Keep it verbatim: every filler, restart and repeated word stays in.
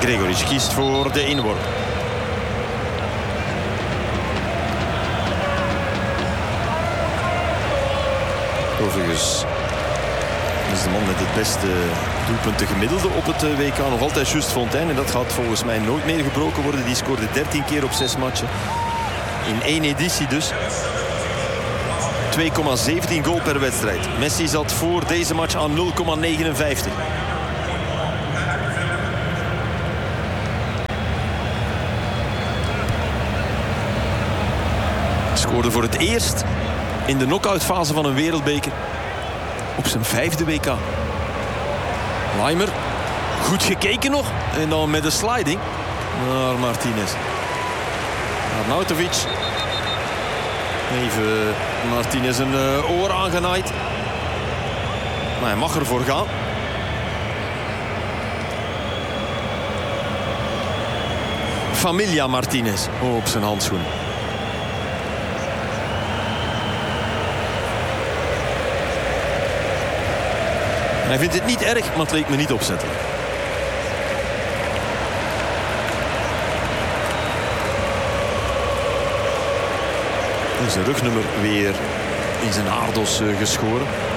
Gregoric kiest voor de inworp. Overigens is de man met het beste doelpunten gemiddelde op het W K nog altijd Just Fontaine. En dat gaat volgens mij nooit meer gebroken worden. Die scoorde dertien keer op zes matchen. In één editie dus. twee komma zeventien goal per wedstrijd. Messi zat voor deze match aan nul komma negenenvijftig. Scoorde voor het eerst in de knock-outfase van een wereldbeker op zijn vijfde W K. Laimer, goed gekeken nog. En dan met een sliding naar Martinez. Arnautovic. Even Martinez een uh, oor aangenaaid. Maar hij mag ervoor gaan. Familia Martinez op zijn handschoen. Hij vindt het niet erg, maar het leek me niet opzettelijk. Zijn rugnummer weer in zijn aardos geschoren.